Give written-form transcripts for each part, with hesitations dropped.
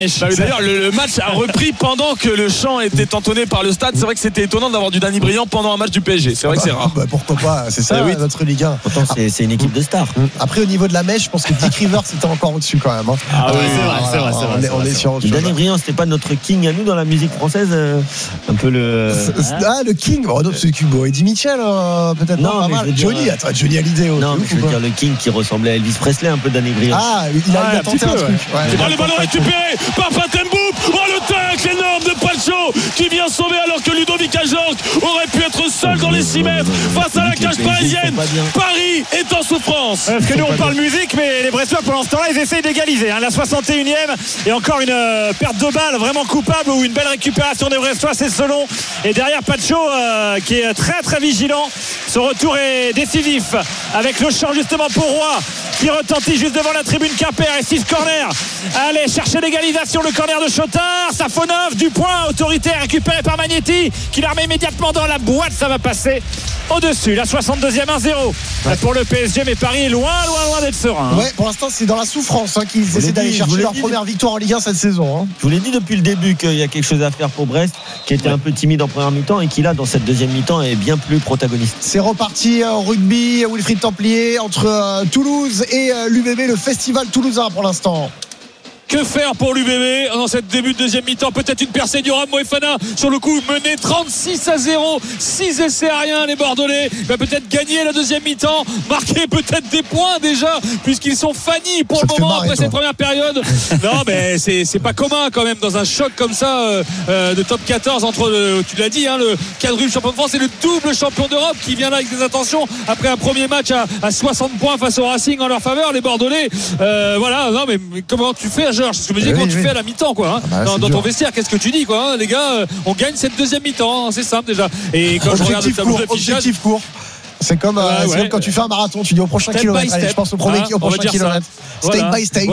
D'ailleurs, le match a repris pendant que le chant était entonné par le stade. C'est vrai que c'était étonnant d'avoir du Danny Briand pendant un match du PSG. C'est vrai que c'est rare. Pourquoi pas, c'est ça notre Ligue 1. Pourtant, c'est une équipe de stars. Après, au niveau de la mèche, je pense que Dick Rivers était encore au-dessus quand même. Ah oui, c'est vrai. On est sur autre chose. Danny Briand, c'était pas notre king à nous dans la musique française, un peu le. Le king. Non, c'est Cubo. Eddie Mitchell, peut-être. Non, pas mais mal. Johnny Hallyday. Non, mais je veux dire le king qui ressemblait à Elvis Presley, un peu Danny Briand. Ah, il a tenté un truc. Le ballon récupéré par Patenboum. Le tacle énorme de Palcho qui vient sauver alors que Ludovic Ajorc aurait pu être seul dans les 6 mètres face à la cage parisienne. Paris est en souffrance. Parce que nous on parle musique, mais les Brestois pendant ce temps-là ils essayent d'égaliser. La 61e et encore une perte de balle vraiment coupable ou une belle récupération des Brestois, c'est Selon. Et derrière Pacho qui est très très vigilant. Ce retour est décisif avec le champ justement pour Roy qui retentit juste devant la tribune Quimper et 6 corners. Allez chercher l'égalisation, le corner de Chotard, Safonov, Dupont, autoritaire récupéré par Magnetti qui la remet immédiatement dans la boîte, ça va passer au-dessus, la 62e 1-0 pour le PSG, mais Paris est loin d'être serein. Ouais, pour l'instant c'est dans la souffrance qu'ils essaient d'aller chercher leur première victoire en Ligue 1 cette saison. Je vous l'ai dit depuis le début qu'il y a quelque chose à faire pour Brest, qui était un peu timide en première mi-temps et qui là dans cette deuxième mi-temps est bien plus protagoniste. C'est reparti au rugby, Wilfried Templier entre Toulouse et l'UBB, le festival toulousain pour l'instant. Que faire pour l'UBB dans cette début de deuxième mi-temps? Peut-être une percée du Ram Moefana sur le coup, mené 36-0, 6 essais à rien. Les Bordelais va peut-être gagner la deuxième mi-temps, marquer peut-être des points déjà puisqu'ils sont fannis pour le moment après cette première période. Non mais c'est pas commun quand même dans un choc comme ça de top 14 entre tu l'as dit le quadruple champion de France et le double champion d'Europe qui vient là avec des intentions après un premier match à 60 points face au Racing en leur faveur. Les Bordelais non mais comment tu fais c'est ce que je me dis quand tu fais à la mi-temps dans ton vestiaire, qu'est-ce que tu dis les gars, on gagne cette deuxième mi-temps, c'est simple déjà. Et quand je regarde le tableau d'affichage, objectif court. C'est comme quand tu fais un marathon, tu dis au prochain kilomètre. Allez, je pense au prochain kilomètre. Step by step.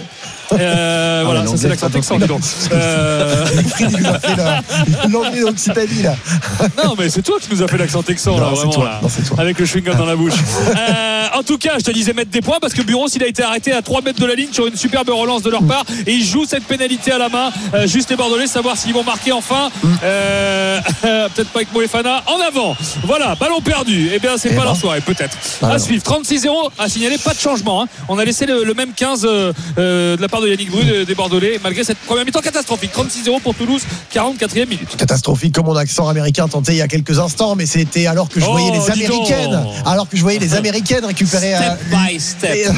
Voilà, ça c'est l'accent texan, dis donc. Il nous a fait l'anglais d'Occitanie là. Non, mais c'est toi qui nous a fait l'accent texan là, vraiment là, avec le chewing-gum dans la bouche. En tout cas, je te disais mettre des points parce que Buros il a été arrêté à 3 mètres de la ligne sur une superbe relance de leur part et ils jouent cette pénalité à la main. Juste les Bordelais, savoir s'ils vont marquer enfin. Peut-être pas avec Moefana. En avant. Voilà, ballon perdu. Eh bien, c'est pas leur soirée, peut-être. À suivre. 36-0 à signaler, pas de changement. On a laissé le même 15 de la part de Yannick Bru des Bordelais malgré cette première mi-temps catastrophique. 36-0 pour Toulouse, 44e minute. Catastrophique comme mon accent américain tenté il y a quelques instants, mais c'était alors que je voyais les Américaines. Alors que je voyais les Américaines récupérer step by step.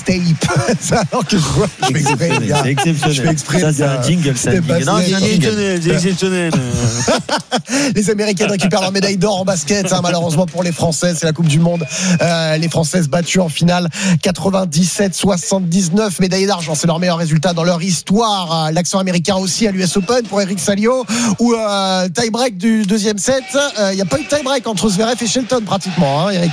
Alors que je fais exprès. C'est exceptionnel. Je fais exprès. Ça, c'est un jingle. Non, c'est exceptionnel. Les Américaines récupèrent leur médaille d'or en basket. Malheureusement pour les Françaises, c'est la Coupe du Monde. Les Françaises battues en finale 97-79. Médaille d'argent, c'est leur meilleur résultat dans leur histoire. L'accent américain aussi à l'US Open pour Eric Salio. Ou tie-break du deuxième set. Il n'y a pas eu de tie-break entre Zverev et Shelton pratiquement, Eric.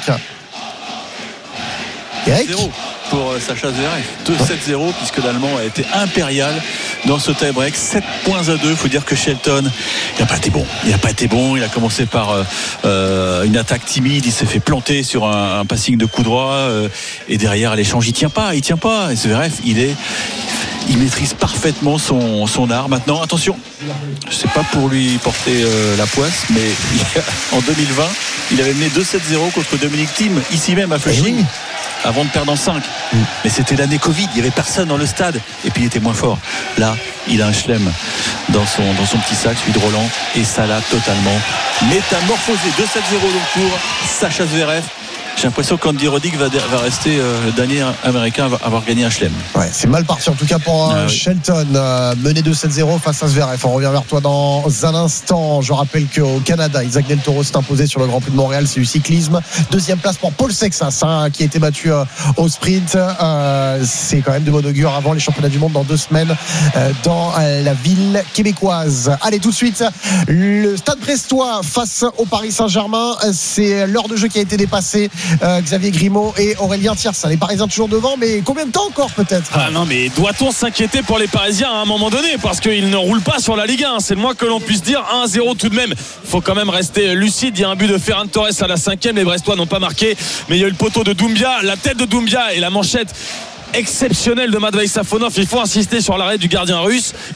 0 pour Sacha Zverev, 2-7-0 puisque l'Allemand a été impérial dans ce tie-break, 7 points à 2. Il faut dire que Shelton il n'a pas été bon, il a commencé par une attaque timide, il s'est fait planter sur un passing de coup droit et derrière l'échange il tient pas et Zverev il maîtrise parfaitement son art. Maintenant attention, c'est pas pour lui porter la poisse, mais en 2020 il avait mené 2-7-0 contre Dominic Thiem ici même à Flushing avant de perdre en 5. Mais c'était l'année Covid, il n'y avait personne dans le stade et puis il était moins fort. Là il a un chelem dans son petit sac, celui de Roland, et ça l'a totalement métamorphosé. 2-7-0 donc pour Sacha Zverev. J'ai l'impression qu'Andy Roddick va rester le dernier américain à avoir gagné un chelem. Ouais, c'est mal parti en tout cas pour Shelton, mené 2-7-0 face à Zverev. On revient vers toi dans un instant. Je rappelle qu'au Canada, Isaac Del Toro s'est imposé sur le Grand Prix de Montréal, c'est du cyclisme. Deuxième place pour Paul Sexas qui a été battu au sprint. C'est quand même de bon augure avant les championnats du monde dans 2 semaines dans la ville québécoise. Allez, tout de suite, le Stade Brestois face au Paris Saint-Germain. C'est l'heure de jeu qui a été dépassée. Xavier Grimaud et Aurélien Thiersin. Les Parisiens toujours devant, mais combien de temps encore peut-être? Non, mais doit-on s'inquiéter pour les Parisiens à un moment donné, parce qu'ils ne roulent pas sur la Ligue 1, c'est le moins que l'on puisse dire. 1-0 tout de même, il faut quand même rester lucide. Il y a un but de Ferran Torres à la 5e, les Brestois n'ont pas marqué, mais il y a eu le poteau de Doumbia, la tête de Doumbia et la manchette exceptionnel de Matvei Safonov. Il faut insister sur l'arrêt du gardien russe.